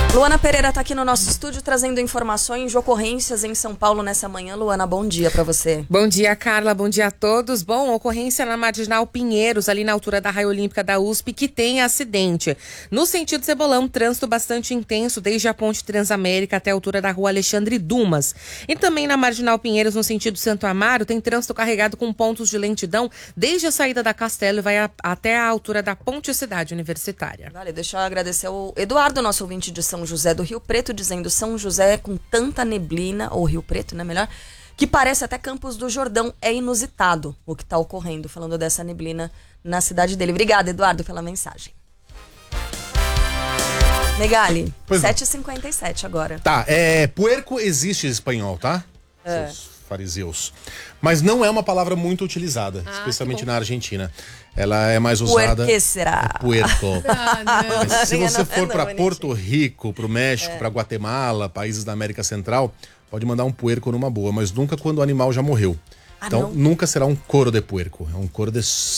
Luana Pereira está aqui no nosso estúdio trazendo informações de ocorrências em São Paulo nessa manhã. Luana, bom dia para você. Bom dia, Carla. Bom dia a todos. Bom, ocorrência na Marginal Pinheiros, ali na altura da Raia Olímpica da USP, que tem acidente. No sentido Cebolão, trânsito bastante intenso, desde a Ponte Transamérica até a altura da Rua Alexandre Dumas. E também na Marginal Pinheiros, no sentido Santo Amaro, tem trânsito carregado com pontos de lentidão, desde a saída da Castelo e vai até a altura da Ponte Cidade Universitária. Vale, deixa eu agradecer ao Eduardo, nosso ouvinte de São José do Rio Preto, dizendo: São José com tanta neblina, ou Rio Preto, né, melhor, que parece até Campos do Jordão. É inusitado o que está ocorrendo, falando dessa neblina na cidade dele. Obrigada, Eduardo, pela mensagem. Megali, 7h57 agora. Tá, puerco existe em espanhol, tá? Seus fariseus. Mas não é uma palavra muito utilizada, especialmente na Argentina. Ela é mais usada... Por que será? Puerco. Mas se você for para Porto Rico, para o México, para Guatemala, países da América Central, pode mandar um puerco numa boa, mas nunca quando o animal já morreu. Então, nunca será um couro de puerco, é um couro de